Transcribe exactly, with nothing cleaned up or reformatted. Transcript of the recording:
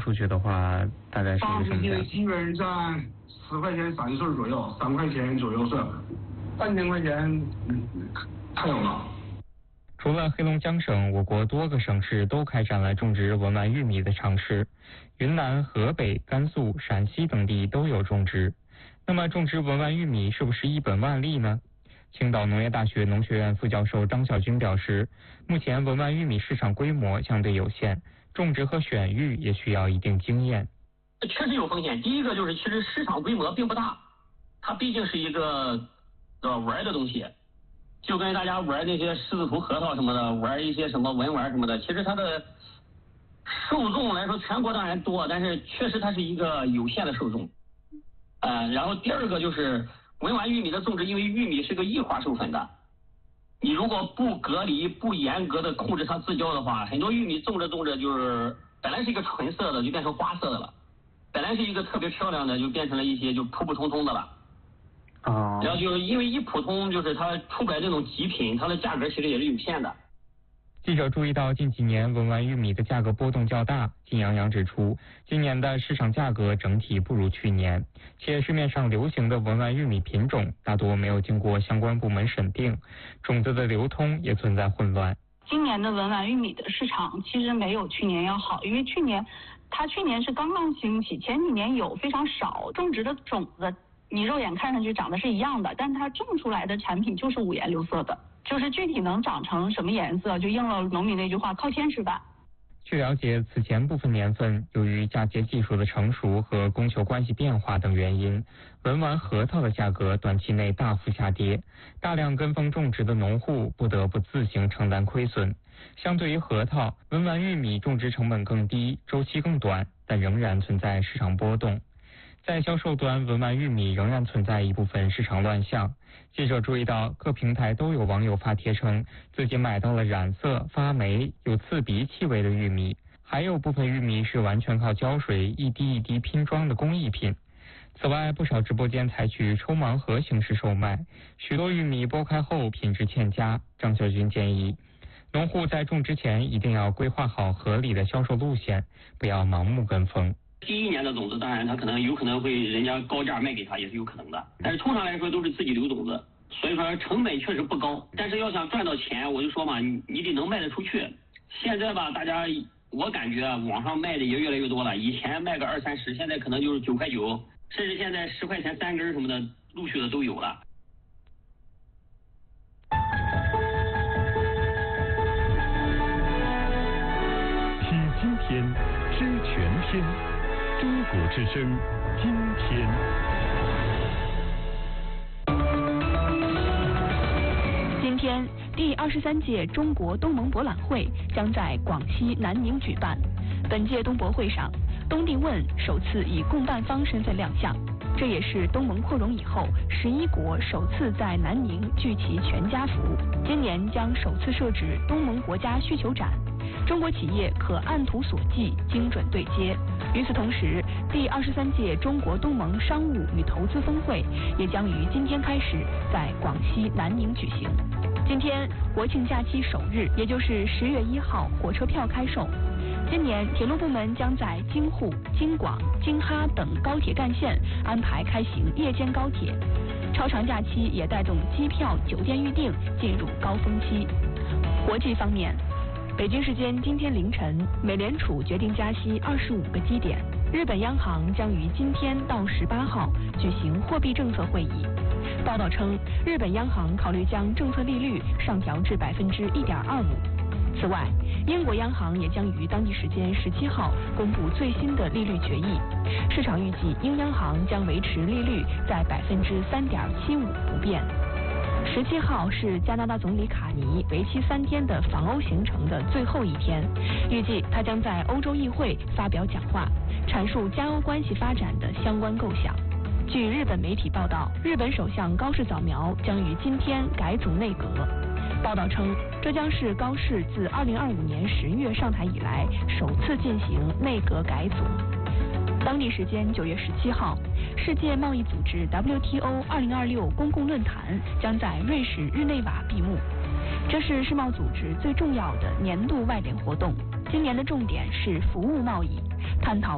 出去的话，大概是一个什么价？ 基本上十块钱三穗左右，三块钱左右是，三千块钱太有了。 除了黑龙江省，我国多个省市都开展了种植文玩玉米的尝试。云南、河北、甘肃、陕西等地都有种植。那么种植文玩玉米是不是一本万利呢？青岛农业大学农学院副教授张晓军表示，目前文玩玉米市场规模相对有限，种植和选育也需要一定经验。 确实有风险。第一个就是其实市场规模并不大，它毕竟是一个呃玩的东西。就跟大家玩那些狮子头核桃什么的，玩一些什么文玩什么的，其实它的受众来说，全国当然多，但是确实它是一个有限的受众。呃，然后第二个就是文玩玉米的种植，因为玉米是个异化授粉的，你如果不隔离、不严格的控制它自交的话，很多玉米种着种着就是本来是一个纯色的，就变成花色的了；本来是一个特别漂亮的，就变成了一些就普普通通的了。 哦， 然后就是因为一普通，就是它出不来这种极品，它的价格其实也是有限的。 记者注意到近几年文玩玉米的价格波动较大，金洋洋指出，今年的市场价格整体不如去年，且市面上流行的文玩玉米品种大多没有经过相关部门审定，种子的流通也存在混乱。 今年的文玩玉米的市场其实没有去年要好，因为去年它去年是刚刚兴起，前几年有非常少种植的种子。你肉眼看上去长得是一样的，但它种出来的产品就是五颜六色的，就是具体能长成什么颜色，就应了农民那句话，靠天吃饭。 据了解，此前部分年份由于嫁接技术的成熟和供求关系变化等原因，文玩核桃的价格短期内大幅下跌，大量跟风种植的农户不得不自行承担亏损。相对于核桃，文玩玉米种植成本更低，周期更短，但仍然存在市场波动。在销售端，文玩玉米仍然存在一部分市场乱象。记者注意到，各平台都有网友发帖称自己买到了染色、发霉、有刺鼻气味的玉米，还有部分玉米是完全靠胶水一滴一滴拼装的工艺品。此外，不少直播间采取抽盲盒形式售卖，许多玉米剥开后品质欠佳。张晓军建议，农户在种植前一定要规划好合理的销售路线，不要盲目跟风。 第一年的种子，当然它可能有可能会人家高价卖给他，也是有可能的。但是通常来说都是自己留种子，所以说成本确实不高。但是要想赚到钱，我就说嘛，你你得能卖得出去。现在吧，大家我感觉网上卖的也越来越多了，以前卖个二三十，现在可能就是九块九，甚至现在十块钱三根什么的，陆续的都有了。 听今天，知全天。中国之声，今天。 今天，第二十三届中国东盟博览会将在广西南宁举办。本届东博会上，东帝汶首次以共办方身份亮相，这也是东盟扩容以后十一国首次在南宁聚齐全家福。今年将首次设置东盟国家需求展。中国企业可按图索骥，精准对接。与此同时，第二十三届中国东盟商务与投资峰会也将于今天开始在广西南宁举行。今天国庆假期首日，也就是十月一号，火车票开售。今年铁路部门将在京沪、京广、京哈等高铁干线安排开行夜间高铁。超长假期也带动机票、酒店预订进入高峰期。国际方面，北京时间今天凌晨，美联储决定加息二十五个基点。日本央行将于今天到十八号举行货币政策会议。报道称，日本央行考虑将政策利率上调至百分之一点二五。此外，英国央行也将于当地时间十七号公布最新的利率决议。市场预计，英央行将维持利率在百分之三点七五不变。十七号是加拿大总理卡尼为期三天的访欧行程的最后一天，预计他将在欧洲议会发表讲话，阐述加欧关系发展的相关构想。据日本媒体报道，日本首相高市早苗将于今天改组内阁。报道称，这将是高市自二零二五年十月上台以来首次进行内阁改组。当地时间九月十七号，世界贸易组织 W T O 二零二六公共论坛将在瑞士日内瓦闭幕。这是世贸组织最重要的年度外联活动，今年的重点是服务贸易，探讨